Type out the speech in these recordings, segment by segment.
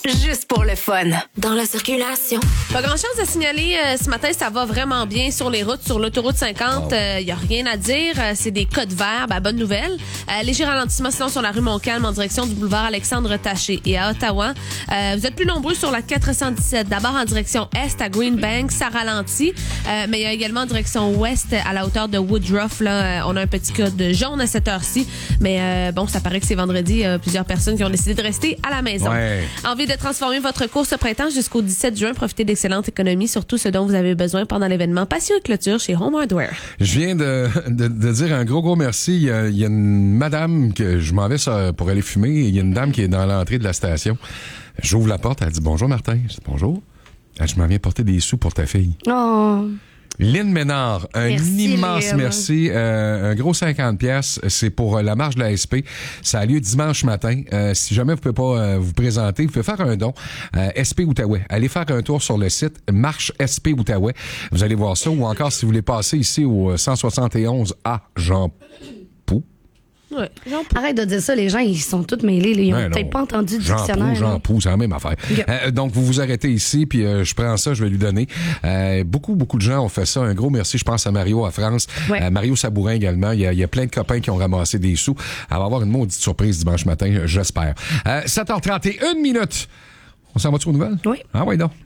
juste pour le fun. Dans la circulation. Pas grand-chose à signaler ce matin, ça va vraiment bien sur les routes, sur l'autoroute 50. Il y a rien à dire, c'est des codes verts, bonne nouvelle. Léger ralentissement sinon sur la rue Montcalm en direction du boulevard Alexandre Taché. Et à Ottawa, vous êtes plus nombreux sur la 417. D'abord en direction est à Greenbank, ça ralentit. Mais il y a également en direction ouest à la hauteur de Woodruff. Là, on a un petit code jaune à cette heure-ci. Mais bon, ça paraît que c'est vendredi. Plusieurs personnes qui ont décidé de rester à la maison. Ouais. Envie de transformer votre course au printemps jusqu'au 17 juin. Profitez d'excellentes économies sur tout ce dont vous avez besoin pendant l'événement Passion et Clôture chez Home Hardware. Je viens de dire un gros merci. Il y a une madame que je m'en vais pour aller fumer. Il y a une dame qui est dans l'entrée de la station. J'ouvre la porte. Elle dit « Bonjour, Martin. » Je dis « Bonjour. » Elle dit « Je m'en viens porter des sous pour ta fille. » Oh. Lynn Ménard, Merci, immense Lynn. merci. Un gros 50 pièces, c'est pour la marche de la SP. Ça a lieu dimanche matin. Si jamais vous pouvez pas vous présenter, vous pouvez faire un don. SP Outaouais. Allez faire un tour sur le site Marche SP Outaouais. Vous allez voir ça. Ou encore, si vous voulez passer ici au 171 à Jean Pou. Ouais, Arrête de dire ça, les gens, ils sont tous mêlés. Là. Ils ont Ouais, peut-être non. pas entendu le dictionnaire. Jean Pou, c'est la même affaire. Okay. Donc, vous vous arrêtez ici, puis je prends ça, je vais lui donner. Beaucoup de gens ont fait ça. Un gros merci, je pense à Mario à France. Ouais. Mario Sabourin également. Il y a plein de copains qui ont ramassé des sous. Elle va avoir une maudite surprise dimanche matin, j'espère. 7h31 minutes. On s'en va-tu aux nouvelles? Oui. Ah oui, donc.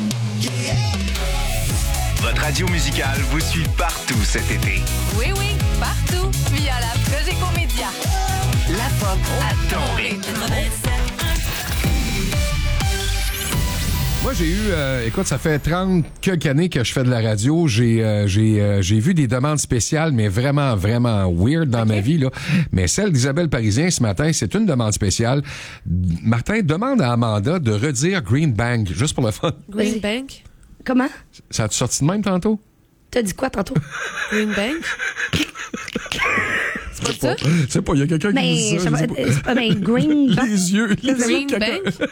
Votre radio musicale vous suit partout cet été. Oui, partout. Via la Cogeco Média. La pop à ton rythme. Moi, j'ai eu, écoute, ça fait 30 quelques années que je fais de la radio. J'ai vu des demandes spéciales, mais vraiment, vraiment weird dans ma vie, là. Mais celle d'Isabelle Parisien ce matin, c'est une demande spéciale. Martin, demande à Amanda de redire Green Bank, juste pour le fun. Green Bank. Comment? Ça a-tu sorti de même tantôt? T'as dit quoi tantôt? Green Bank. C'est pas ça? Je sais pas, il y a quelqu'un qui me dit ça. je sais pas. c'est pas Green Bank. Les yeux Green de quelqu'un. Bank.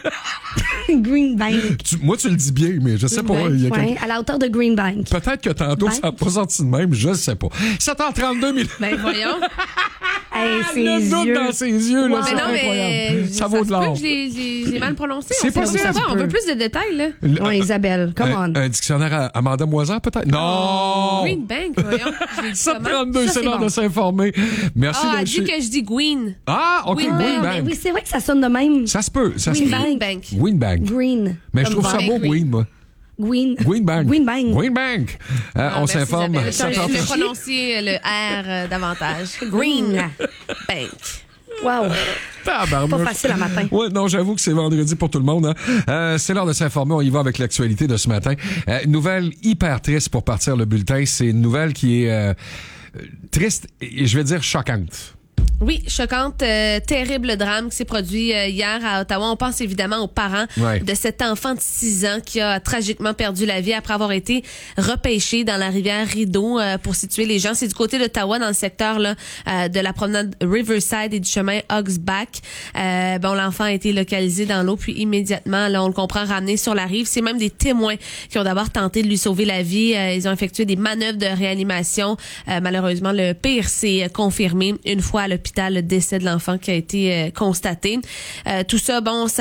Green Bank. Moi, tu le dis bien, mais je sais pas. Bank. Il y a Ouais, à la hauteur de Green Bank. Peut-être que tantôt, Bank. ça n'a pas sorti de même, je sais pas. 7h32 minutes. Ben voyons. Hey, ses Le doute yeux. dans ses yeux, là, Wow. c'est Mais non, incroyable. mais Ça vaut de l'or. que j'ai mal prononcé. C'est On sait possible. pas ça. On veut plus de détails, là. Ouais, Isabelle, come on. Un dictionnaire à Amanda Moisan, peut-être? Non! Green Bank, voyons. Je l'ai dit comment? 7h32, Ça, c'est c'est l'heure bon. de s'informer. Merci Ah, elle d'être dit chez... que je dis Gwyn. Ah, OK, Green Bank. Green Ben Bank. oui, c'est vrai que ça sonne de même. Ça se peut, ça se Green peut. Bank. Green Bank. Green Bank. Green. Mais je trouve ça Bank, beau, oui. Green, moi. Green. Green Bank. Green Bank. Green Bank. On Merci, s'informe. Isabelle. Je vais 7h30. prononcer le R davantage. Green Bank. Wow. Tabarnouche. Pas facile à matin. Ouais, non, j'avoue que c'est vendredi pour tout le monde. Hein. C'est l'heure de s'informer. On y va avec l'actualité de ce matin. Nouvelle hyper triste pour partir le bulletin. C'est une nouvelle qui est triste et je vais dire choquante. Oui, choquante, terrible drame qui s'est produit hier à Ottawa. On pense évidemment aux parents Ouais. de cet enfant de 6 ans qui a tragiquement perdu la vie après avoir été repêché dans la rivière Rideau. Pour situer les gens, c'est du côté d'Ottawa, dans le secteur là de la promenade Riverside et du chemin Hogsback. L'enfant a été localisé dans l'eau, puis immédiatement, là, on le comprend, ramené sur la rive. C'est même des témoins qui ont d'abord tenté de lui sauver la vie. Ils ont effectué des manœuvres de réanimation. Malheureusement, le pire s'est confirmé une fois à l'hôpital, le décès de l'enfant qui a été constaté. Tout ça,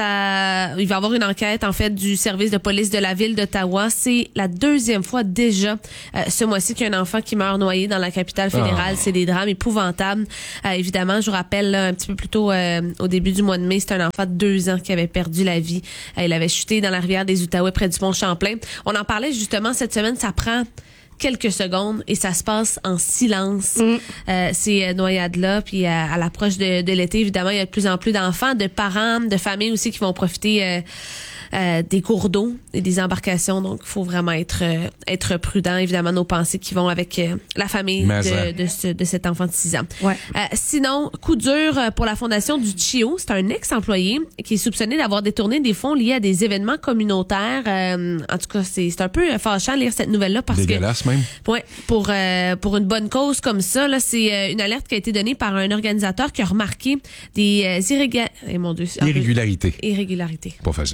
il va y avoir une enquête en fait du service de police de la ville d'Ottawa. C'est la deuxième fois déjà ce mois-ci qu'il y a un enfant qui meurt noyé dans la capitale fédérale. C'est des drames épouvantables. Évidemment, je vous rappelle là, un petit peu plus tôt au début du mois de mai, c'est un enfant de 2 ans qui avait perdu la vie. Il avait chuté dans la rivière des Outaouais près du pont Champlain. On en parlait justement cette semaine. Ça prend quelques secondes et ça se passe en silence, ces noyades-là. Puis à l'approche de l'été, évidemment, il y a de plus en plus d'enfants, de parents, de familles aussi qui vont profiter des cours d'eau et des embarcations. Donc, il faut vraiment être prudent. Évidemment, nos pensées qui vont avec la famille de cet enfant de 6 ans. Ouais. Sinon, coup dur pour la fondation du CHIO. C'est un ex-employé qui est soupçonné d'avoir détourné des fonds liés à des événements communautaires. En tout cas, c'est un peu fâchant de lire cette nouvelle-là parce Dégueulasse, même. Ouais, pour une bonne cause comme ça, là, c'est une alerte qui a été donnée par un organisateur qui a remarqué des irrégularités. Irrégularité. Irrégularités. Pas facile. Voilà.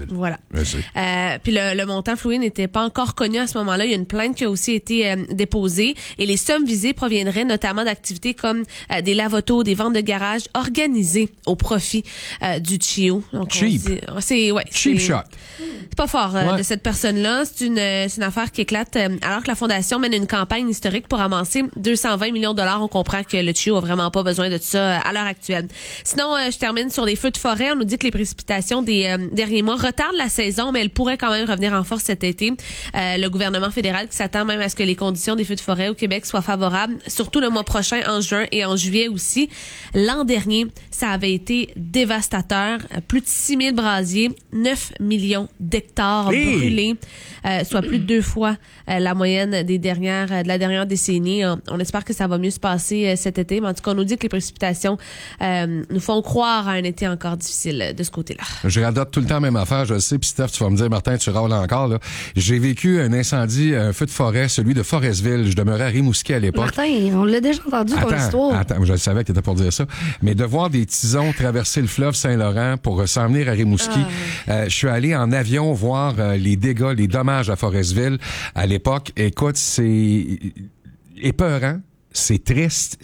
Je sais. Puis le montant floué n'était pas encore connu à ce moment-là. Il y a une plainte qui a aussi été déposée et les sommes visées proviendraient notamment d'activités comme des lave-autos, des ventes de garage organisées au profit du CHIO. Donc, Cheap. Cheap shot. C'est pas fort de cette personne-là. C'est une affaire qui éclate alors que la Fondation mène une campagne historique pour amasser 220 millions de dollars. On comprend que le CHIO a vraiment pas besoin de tout ça à l'heure actuelle. Sinon, je termine sur les feux de forêt. On nous dit que les précipitations des derniers mois retardent la saison, mais elles pourraient quand même revenir en force cet été. Le gouvernement fédéral qui s'attend même à ce que les conditions des feux de forêt au Québec soient favorables, surtout le mois prochain, en juin et en juillet aussi. L'an dernier, ça avait été dévastateur. Plus de 6 000 brasiers, 9 millions d'hectares brûlés, soit plus de 2 fois la moyenne de la dernière décennie. On espère que ça va mieux se passer cet été, mais en tout cas, on nous dit que les précipitations nous font croire à un été encore difficile de ce côté-là. Je radote tout le temps la même affaire, je le sais, puis Steph, tu vas me dire, Martin, tu râles encore, là. J'ai vécu un incendie, un feu de forêt, celui de Forestville. Je demeurais à Rimouski à l'époque. Martin, on l'a déjà entendu ton histoire. Attends, je savais que t'étais pour dire ça. Mais de voir des tisons traverser le fleuve Saint-Laurent pour s'en venir à Rimouski, je suis allé en avion voir les dégâts, les dommages à Forestville à l'époque. Écoute, c'est épeurant, c'est triste,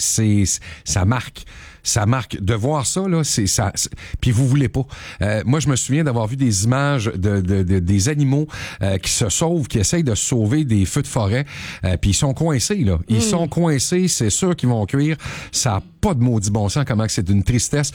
ça marque. Ça marque. De voir ça, là, c'est ça. Puis vous voulez pas. Moi, je me souviens d'avoir vu des images des animaux qui se sauvent, qui essayent de se sauver des feux de forêt. Puis ils sont coincés, là. Ils sont coincés, c'est sûr qu'ils vont cuire. Ça a pas de maudit bon sens, comment que c'est d'une tristesse.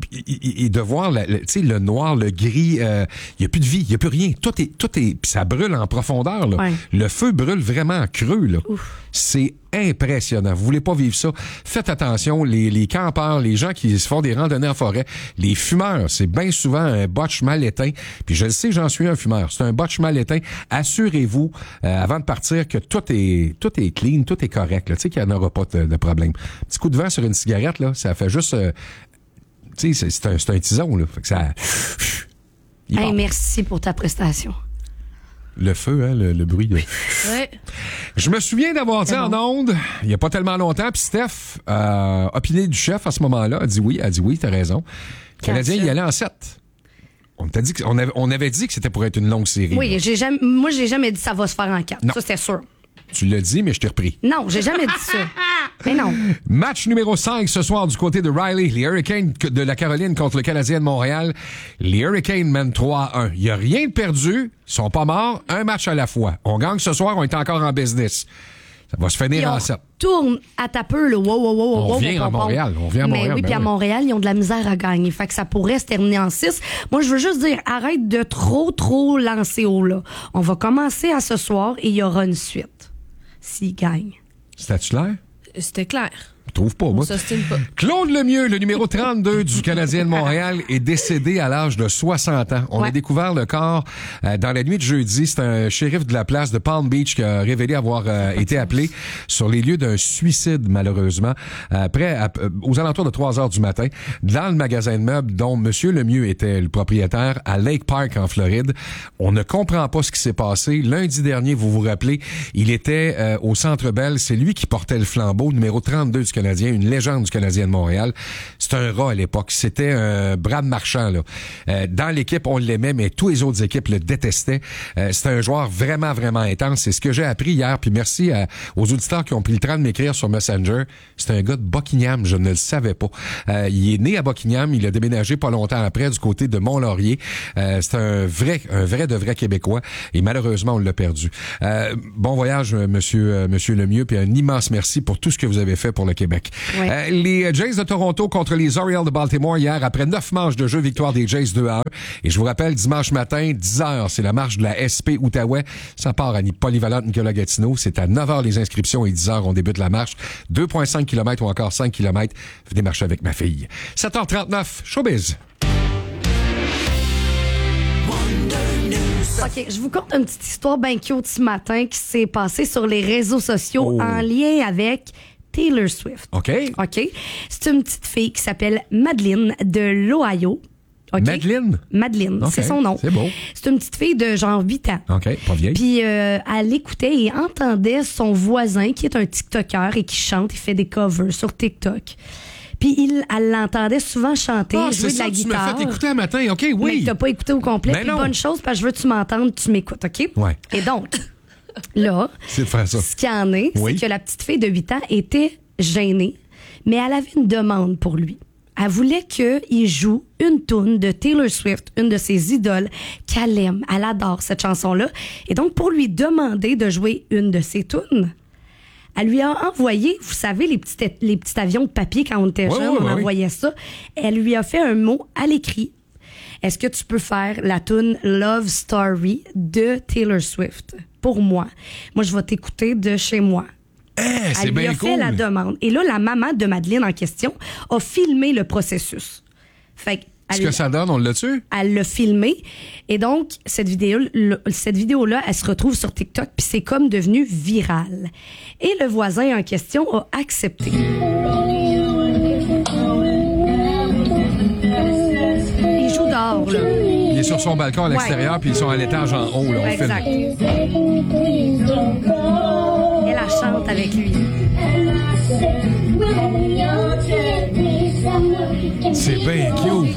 Et de voir le noir, le gris, il y a plus de vie, il y a plus rien. Tout est puis ça brûle en profondeur, là. Ouais. Le feu brûle vraiment en creux, là. Ouf. C'est impressionnant. Vous voulez pas vivre ça? Faites attention, les campeurs, les gens qui se font des randonnées en forêt, les fumeurs, c'est bien souvent un botch mal éteint. Puis je le sais, j'en suis un fumeur. C'est un botch mal éteint. Assurez-vous, avant de partir, que tout est clean, tout est correct. Tu sais qu'il n'y en aura pas de problème. Petit coup de vent sur une cigarette, là, ça fait juste... tu sais, c'est un tison, là. Fait que ça... Merci pour ta prestation. Le feu, hein, le bruit de... Ouais. Je me souviens d'avoir dit en ondes, il n'y a pas tellement longtemps, puis Steph opiné du chef à ce moment-là, a dit oui, t'as raison. Le Canadien y allait en 7. On avait dit que c'était pour être une longue série. Oui, j'ai jamais dit ça va se faire en 4. Non. Ça, c'était sûr. Tu l'as dit, mais je t'ai repris. Non, j'ai jamais dit ça. Mais non. Match numéro 5 ce soir du côté de Riley. Les Hurricanes de la Caroline contre le Canadien de Montréal. Les Hurricanes mènent 3-1. Il n'y a rien de perdu. Ils sont pas morts. Un match à la fois. On gagne ce soir, on est encore en business. Ça va se finir en 7. Tourne à ta peu, le wow. On vient à Montréal. Mais oui, puis à Montréal, ils ont de la misère à gagner. Fait que ça pourrait se terminer en 6. Moi, je veux juste dire, arrête de trop lancer haut, là. On va commencer à ce soir et il y aura une suite. S'ils gagnent. C'était-tu clair? C'était clair. Je trouve pas, moi. On s'ostine pas. Claude Lemieux, le numéro 32 du Canadien de Montréal, est décédé à l'âge de 60 ans. On a découvert le corps dans la nuit de jeudi. C'est un shérif de la place de Palm Beach qui a révélé avoir été appelé sur les lieux d'un suicide, malheureusement, aux alentours de 3 heures du matin, dans le magasin de meubles dont M. Lemieux était le propriétaire à Lake Park, en Floride. On ne comprend pas ce qui s'est passé. Lundi dernier, vous vous rappelez, il était au Centre Bell. C'est lui qui portait le flambeau, numéro 32 du Canadien, une légende du Canadien de Montréal. C'est un rat à l'époque. C'était un Brad Marchand, là. Dans l'équipe, on l'aimait, mais tous les autres équipes le détestaient. C'était un joueur vraiment, vraiment intense. C'est ce que j'ai appris hier, puis merci aux auditeurs qui ont pris le temps de m'écrire sur Messenger. C'est un gars de Buckingham, je ne le savais pas. Il est né à Buckingham, il a déménagé pas longtemps après du côté de Mont-Laurier. C'est un vrai Québécois, et malheureusement, on l'a perdu. Bon voyage, monsieur Lemieux, puis un immense merci pour tout ce que vous avez fait pour le Québec. Ouais. Les Jays de Toronto contre les Orioles de Baltimore hier, après 9 manches de jeu, victoire des Jays 2-1. Et je vous rappelle, dimanche matin, 10h, c'est la marche de la SP Outaouais. Ça part à Polyvalente Nicolas Gatineau. C'est à 9h les inscriptions et 10h, on débute la marche. 2,5 km ou encore 5 km. Venez marcher avec ma fille. 7h39, showbiz. OK, je vous conte une petite histoire bien cute ce matin qui s'est passée sur les réseaux sociaux en lien avec Taylor Swift. OK. C'est une petite fille qui s'appelle Madeleine de l'Ohio. Okay? Madeleine, okay. C'est son nom. C'est beau. C'est une petite fille de genre 8 ans. OK, pas vieille. Puis elle écoutait et entendait son voisin qui est un TikToker et qui chante, il fait des covers sur TikTok. Puis elle l'entendait souvent chanter, Ah, jouer c'est de la ça, tu guitare. m'as fait écouter un matin, OK, Mais oui. que t'as pas écouté au complet. Ben Puis non. bonne chose, parce que je veux que tu m'entendes, tu m'écoutes, OK? Ouais. Et donc, là, C'est de faire ça. ce qu'il y en est, Oui. c'est que la petite fille de 8 ans était gênée, mais elle avait une demande pour lui. Elle voulait qu'il joue une toune de Taylor Swift, une de ses idoles, qu'elle aime. Elle adore cette chanson-là. Et donc, pour lui demander de jouer une de ses tounes, elle lui a envoyé, vous savez, les petits avions de papier quand on était Ouais, jeune, ouais, on ouais, envoyait ça. Elle lui a fait un mot à l'écrit. Est-ce que tu peux faire la toune Love Story de Taylor Swift pour moi? Moi, je vais t'écouter de chez moi. C'est Elle lui bien a cool. fait la demande. Et là, la maman de Madeleine en question a filmé le processus. Fait Ce que ça donne, on l'a-tu? elle l'a filmé. Et donc, cette vidéo-là, elle se retrouve sur TikTok, puis c'est comme devenu viral. Et le voisin en question a accepté. Il joue dehors, là. Il est sur son balcon à l'extérieur, puis ils sont à l'étage en haut, là, on filme. Exact. Elle la chante avec lui. C'est bien cute.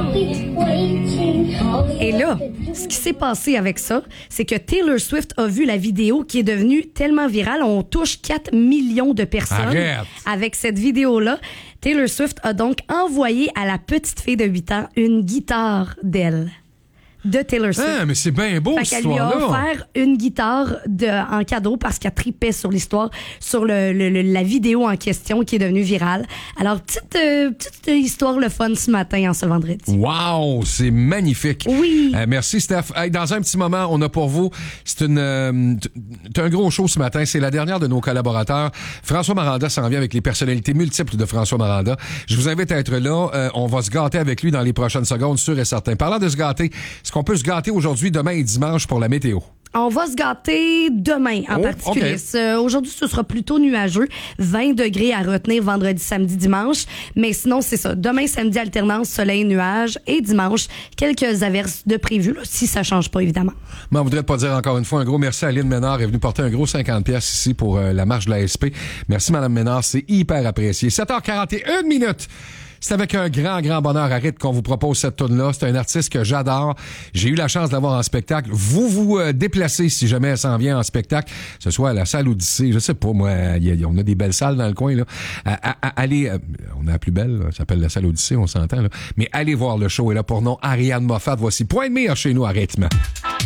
Et là, ce qui s'est passé avec ça, c'est que Taylor Swift a vu la vidéo qui est devenue tellement virale. On touche 4 millions de personnes Arrête. avec cette vidéo-là. Taylor Swift a donc envoyé à la petite fille de 8 ans une guitare d'elle, de Taylor Swift. Ah, mais c'est bien beau, Fait cette qu'elle lui a histoire-là. offert une guitare en cadeau parce qu'elle tripait sur l'histoire, sur la vidéo en question qui est devenue virale. Alors, petite histoire le fun ce matin, en ce vendredi. Wow, c'est magnifique. Oui. Merci, Steph. Hey, dans un petit moment, on a pour vous, c'est un gros show ce matin. C'est la dernière de nos collaborateurs. François Maranda s'en vient avec les personnalités multiples de François Maranda. Je vous invite à être là. On va se gâter avec lui dans les prochaines secondes, sûr et certain. Parlant de se gâter, est-ce qu'on peut se gâter aujourd'hui, demain et dimanche pour la météo? On va se gâter demain en particulier. OK. Aujourd'hui, ce sera plutôt nuageux. 20 degrés à retenir vendredi, samedi, dimanche. Mais sinon, c'est ça. Demain, samedi, alternance, soleil, nuages. Et dimanche, quelques averses de prévues, là, si ça change pas, évidemment. Mais on voudrait pas dire encore une fois un gros merci à Aline Ménard. Elle est venue porter un gros 50$ ici pour la marche de la SP. Merci, Madame Ménard. C'est hyper apprécié. 7h41 minutes. C'est avec un grand bonheur à rythme qu'on vous propose cette toune-là. C'est un artiste que j'adore. J'ai eu la chance d'avoir en spectacle. Vous déplacez si jamais elle s'en vient en spectacle, que ce soit à la salle Odyssée, je sais pas, moi, on a des belles salles dans le coin, là. Allez, on a la plus belle, ça s'appelle la salle Odyssée, on s'entend, là. Mais allez voir le show. Et là, pour nom, Ariane Moffat, voici Point de mire chez nous à rythme.